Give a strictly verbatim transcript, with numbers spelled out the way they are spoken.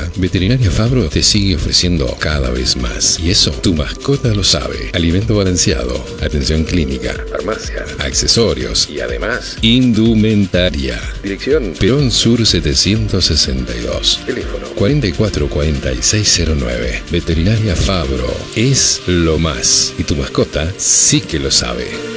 Veterinaria Fabro te sigue ofreciendo cada vez más. Y eso, tu mascota lo sabe. Alimento balanceado, atención clínica, farmacia, accesorios y además, indumentaria. Dirección Perón Sur setecientos sesenta y dos. Teléfono cuarenta y cuatro cuarenta y seis cero nueve. Veterinaria Fabro es lo más. Y tu mascota sí que lo sabe.